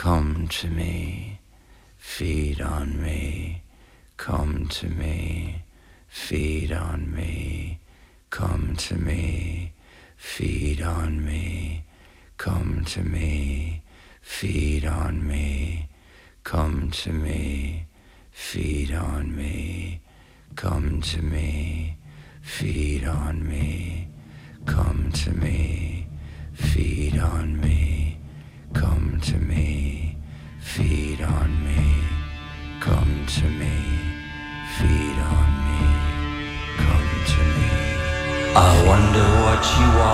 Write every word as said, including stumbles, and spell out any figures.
come to me, feed on me, come to me, feed on me, come to me, feed on me, come to me, feed on me, come to me, feed on me, come to me, feed on me, come to me, feed on me, come to me, feed on me, come to me, feed on me, come to me. I wonder what you